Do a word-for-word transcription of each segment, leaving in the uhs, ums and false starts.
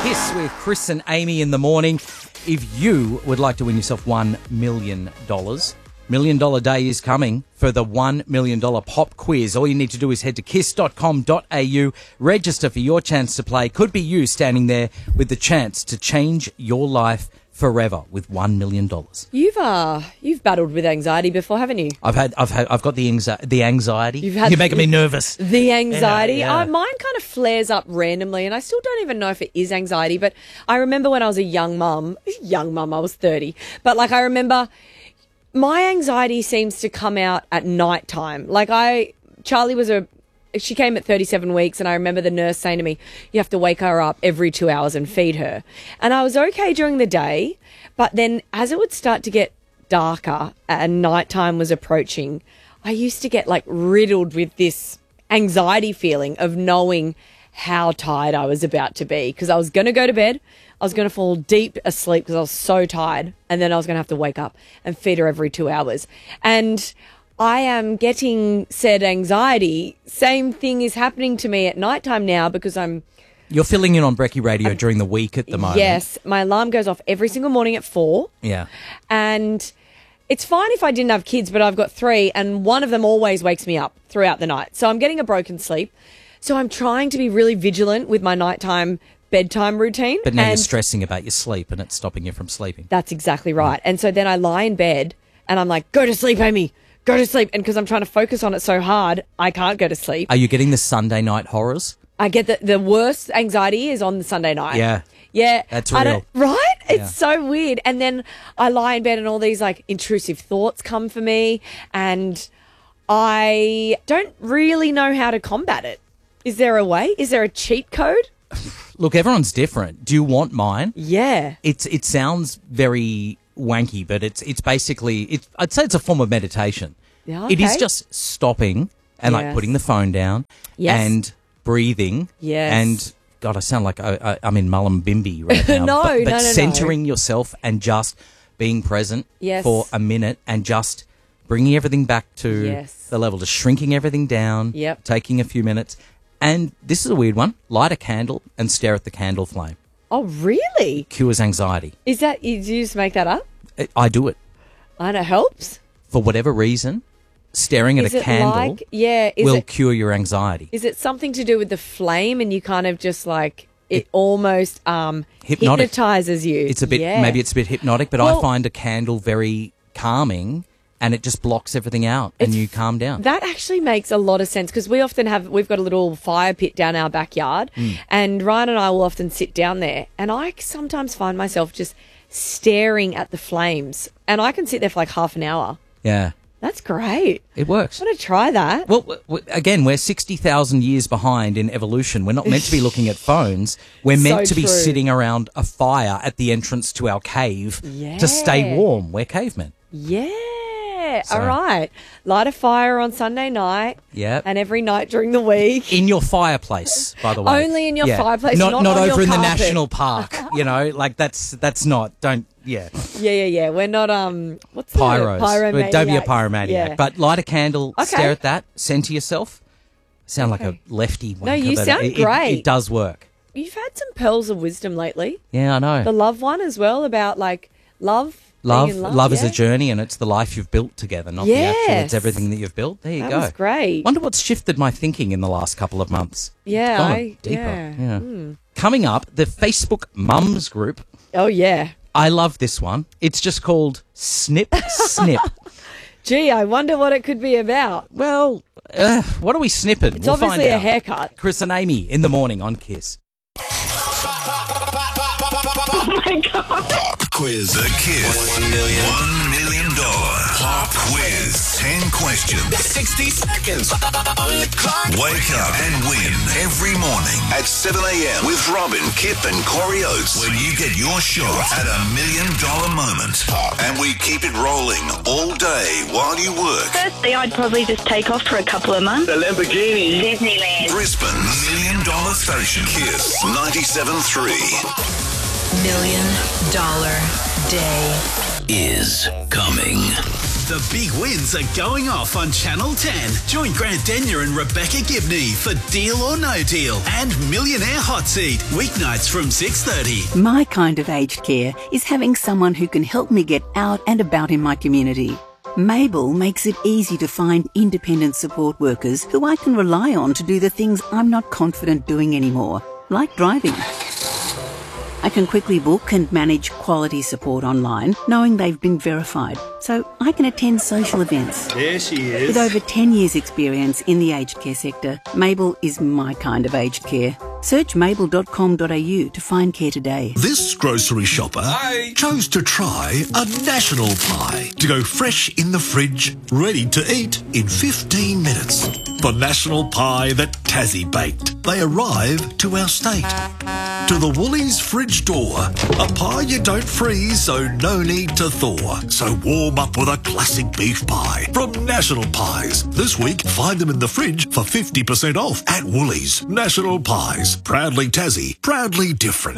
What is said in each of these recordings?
Kiss with Chris and Amy in the morning. If you would like to win yourself one million dollars, Million Dollar Day is coming for the one million dollars pop quiz. All you need to do is head to kiss dot com dot a u, register for your chance to play. Could be you standing there with the chance to change your life forever with one million dollars. You've uh, you've battled with anxiety before, haven't you? I've had, I've had, I've got the anxi- the anxiety. You've had You're making the, me nervous. The anxiety. Yeah, yeah. Uh, mine kind of flares up randomly, and I still don't even know if it is anxiety. But I remember when I was a young mum, young mum, I was thirty, but like I remember. My anxiety seems to come out at night time. Like I, Charlie was a, she came at thirty-seven weeks and I remember the nurse saying to me, you have to wake her up every two hours and feed her. And I was okay during the day, but then as it would start to get darker and nighttime was approaching, I used to get like riddled with this anxiety feeling of knowing how tired I was about to be because I was going to go to bed. I was going to fall deep asleep because I was so tired, and then I was going to have to wake up and feed her every two hours. And I am getting said anxiety. Same thing is happening to me at nighttime now because I'm... You're filling in on Brekkie Radio I'm, during the week at the moment. Yes. My alarm goes off every single morning at four. Yeah. And it's fine if I didn't have kids, but I've got three, and one of them always wakes me up throughout the night. So I'm getting a broken sleep. So I'm trying to be really vigilant with my nighttime bedtime routine. But now and you're stressing about your sleep and it's stopping you from sleeping. That's exactly right. And so then I lie in bed and I'm like, go to sleep, Amy, go to sleep. And because I'm trying to focus on it so hard, I can't go to sleep. Are you getting the Sunday night horrors? I get the, the worst anxiety is on the Sunday night. Yeah. Yeah. That's I real. don't, right? It's Yeah. so weird. And then I lie in bed and all these like intrusive thoughts come for me and I don't really know how to combat it. Is there a way? Is there a cheat code? Look, everyone's different. Do you want mine? Yeah. It's it sounds very wanky, but it's it's basically it's I'd say it's a form of meditation. Yeah, It is okay. just stopping and like Yes. putting the phone down Yes. and breathing. Yes. And God, I sound like I, I, I'm in Mullumbimby right now. No, but, but no, no, no. centering yourself and just being present Yes. for a minute and just bringing everything back to Yes. the level, just shrinking everything down. Yep. Taking a few minutes. And this is a weird one. Light a candle and stare at the candle flame. Oh, really? Cures anxiety. Is that, you, did you just make that up? I- I do it. And it helps? For whatever reason, staring at Is a it candle like, yeah, is will it, cure your anxiety. is it something to do with the flame and you kind of just like, it, almost um, Hypnotic. hypnotizes you? It's a bit, Yeah. maybe it's a bit hypnotic, but Well- I find a candle very calming and it just blocks everything out and It's- you calm down. That actually makes a lot of sense because we often have, we've got a little fire pit down our backyard Mm. and Ryan and I will often sit down there and I sometimes find myself just staring at the flames and I can sit there for like half an hour. Yeah, That's great. it works. I want to try that. Well, w- w- again, we're sixty thousand years behind in evolution. We're not meant to be looking at phones. We're meant So to be true. sitting around a fire at the entrance to our cave to stay Yeah. warm. We're cavemen. Yeah. So- All right. Light a fire on Sunday night. Yep. And every night during the week. In your fireplace, by the way. Only in your fireplace, not not not on over your in the carpet. national park. You know, like that's that's not. Don't yeah. Yeah, yeah, yeah. We're not um. What's Pyros. the pyromaniacs? Don't be a pyromaniac. Yeah. But light a candle. Okay. Stare at that. Send to yourself. Sound like a lefty. No, wanker, you but sound it, it- great. It, does work. You've had some pearls of wisdom lately. Yeah, I know. The love one as well about like love. Love, being in love, love, is yeah. a journey, and it's the life you've built together, not the actual. It's Yes. everything that you've built. There you That go. was great. Wonder what's shifted my thinking in the last couple of months. Yeah, It's gone I- deeper. yeah. Hmm. Coming up, the Facebook Mums group. Oh yeah. I love this one. It's just called Snip Snip. Gee, I wonder what it could be about. Well, uh, what are we snipping? It's we'll obviously find a out. haircut. Chris and Amy in the morning on Kiss. Pop quiz. The Kiss. One million. One million dollar pop quiz. Ten questions. Sixty seconds. On the clock. Wake up and win every morning at seven a.m. with Robin, Kip, and Corey Oates. When you get your shot at a million dollar moment, and we keep it rolling all day while you work. Firstly, I'd probably just take off for a couple of months. The Lamborghini. Disneyland. Brisbane's million dollar station. Kiss ninety-seven point three. Million Dollar Day. Is coming. The big wins are going off on Channel ten. Join Grant Denyer and Rebecca Gibney for Deal or No Deal and Millionaire Hot Seat, weeknights from six thirty. My kind of aged care is having someone who can help me get out and about in my community. Mabel makes it easy to find independent support workers who I can rely on to do the things I'm not confident doing anymore, like driving. I can quickly book and manage quality support online, knowing they've been verified, so I can attend social events. There she is. With over ten years' experience in the aged care sector, Mabel is my kind of aged care. Search mabel dot com dot a u to find care today. This grocery shopper Hi. chose to try a national pie to go fresh in the fridge, ready to eat in fifteen minutes. The national pie that Tassie baked. They arrive to our state. To the Woolies fridge door. A pie you don't freeze, so no need to thaw. So warm up with a classic beef pie from National Pies. This week, find them in the fridge for fifty percent off at Woolies. National Pies. Proudly Tassie. Proudly different.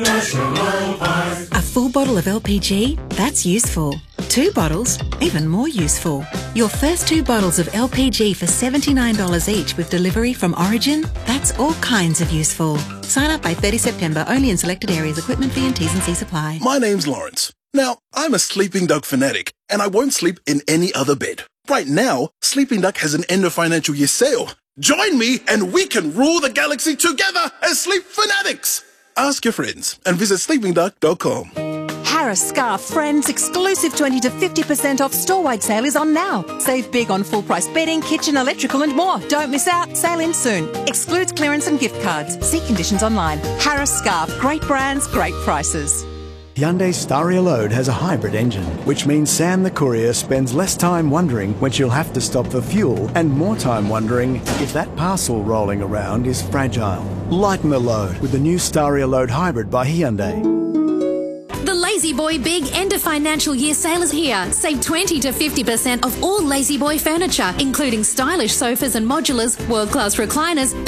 A full bottle of L P G? That's useful. Two bottles? Even more useful. Your first two bottles of L P G for seventy-nine dollars each with delivery from Origin? That's all kinds of useful. Sign up by thirtieth September, only in selected areas. Equipment fee and T's and C's apply. My name's Lawrence. Now, I'm a Sleeping Duck fanatic, and I won't sleep in any other bed. Right now, Sleeping Duck has an end of financial year sale. Join me and we can rule the galaxy together as sleep fanatics. Ask your friends and visit sleeping duck dot com. Harris Scarf Friends exclusive twenty to fifty percent off store-wide sale is on now. Save big on full-price bedding, kitchen, electrical and more. Don't miss out. Sale in soon. Excludes clearance and gift cards. See conditions online. Harris Scarf. Great brands, great prices. Hyundai Staria Load has a hybrid engine, which means Sam the courier spends less time wondering when she'll have to stop for fuel and more time wondering if that parcel rolling around is fragile. Lighten the load with the new Staria Load Hybrid by Hyundai. The Lazy Boy Big End of Financial Year sale is here. Save twenty to fifty percent off all Lazy Boy furniture, including stylish sofas and modulars, world-class recliners,